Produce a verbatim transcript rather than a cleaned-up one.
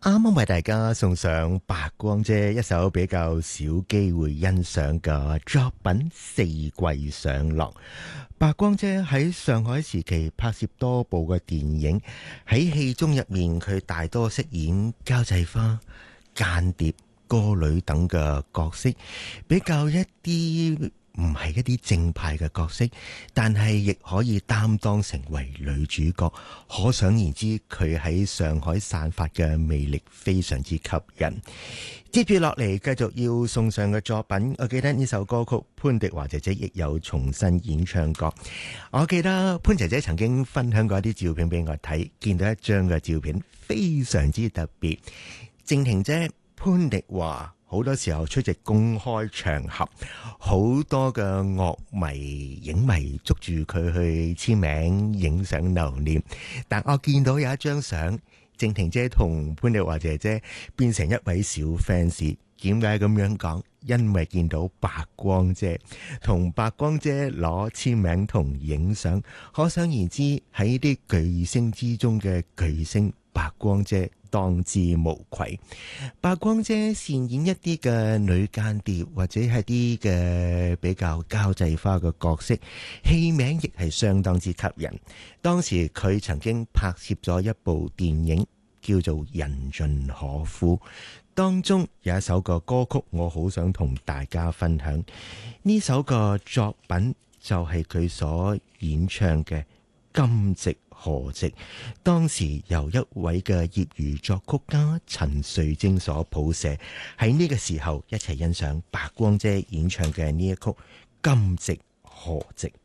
啱啱為大家送上白光姐一首比較少機會欣賞嘅作品《四季上落》。白光姐喺上海時期拍攝多部嘅電影，喺戲中入面佢大多飾演交際花、間諜、歌女等嘅角色，比較一啲唔係一啲正派嘅角色，但係亦可以擔當成為女主角。可想而知，佢喺上海散發嘅魅力非常之吸引。接住落嚟，繼續要送上嘅作品，我記得呢首歌曲潘迪華姐姐亦有重新演唱過。我記得潘姐姐曾經分享過一啲照片俾我睇，見到一張嘅照片非常之特別。靜婷姐潘迪華好多時候出席公開場合，好多嘅樂迷影迷捉住佢去簽名影相留念。但我見到有一張相，靜婷姐同潘迪華姐姐變成一位小 fans。點解咁樣講？因為見到白光姐同白光姐攞簽名同影相，可想而知喺啲巨星之中嘅巨星，白光姐當之無愧。白光姐擅演一啲嘅女間諜或者係啲嘅比較交際花嘅角色，戲名亦係相當之吸引。當時佢曾經拍攝咗一部電影叫做《人盡可夫》，當中有一首個歌曲我好想同大家分享。呢首個作品就係佢所演唱嘅《今夕何夕》，當時由一位嘅業餘作曲家陳瑞貞所譜寫。喺呢個時候一齊欣賞白光姐演唱嘅呢一曲《今夕何夕》。